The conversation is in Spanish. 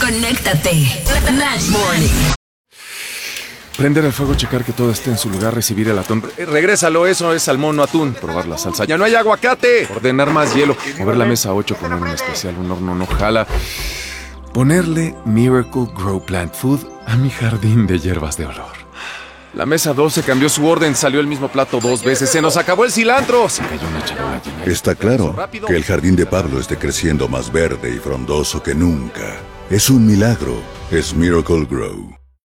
Conéctate. Match Morning. Prender el fuego, checar que todo esté en su lugar, recibir el atún. Regrésalo, eso es salmón, no atún. Probar la salsa. ¡Ya no hay aguacate! Ordenar más hielo. Mover la mesa 8 con un especial. Un horno no jala. Ponerle Miracle Grow Plant Food a mi jardín de hierbas de olor. La mesa 12 cambió su orden, salió el mismo plato 2 veces. ¡Se nos acabó el cilantro! Se cayó una charola llena. Está claro que el jardín de Pablo esté creciendo más verde y frondoso que nunca. Es un milagro. Es Miracle Grow.